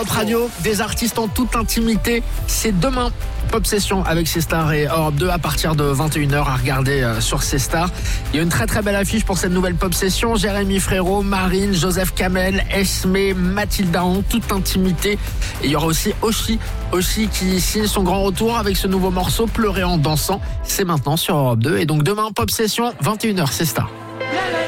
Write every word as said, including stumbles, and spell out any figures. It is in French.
Notre radio, des artistes en toute intimité, c'est demain. Pop Session avec C Stars et Europe deux à partir de vingt et une heures à regarder euh, sur C Stars. Il y a une très très belle affiche pour cette nouvelle Pop Session. Jérémy Frérot, Marine, Joseph Kamel, Esmé, Mathilda en toute intimité. Et il y aura aussi Oshi, Oshi qui signe son grand retour avec ce nouveau morceau Pleurer en dansant. C'est maintenant sur Europe deux. Et donc demain, Pop Session, vingt et une heures, C Stars.